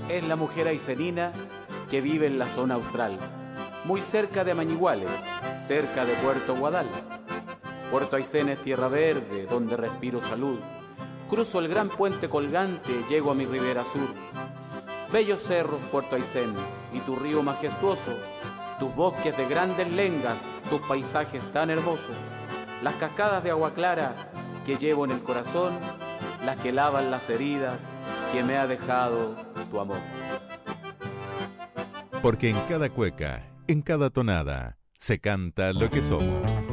Es la mujer aicenina que vive en la zona austral, muy cerca de Amañiguales, cerca de Puerto Guadal. Puerto Aysén es tierra verde, donde respiro salud. Cruzo el gran puente colgante, llego a mi ribera sur. Bellos cerros, Puerto Aysén, y tu río majestuoso, tus bosques de grandes lengas, tus paisajes tan hermosos, las cascadas de agua clara que llevo en el corazón, las que lavan las heridas que me ha dejado tu amor. Porque en cada cueca, en cada tonada, se canta lo que somos.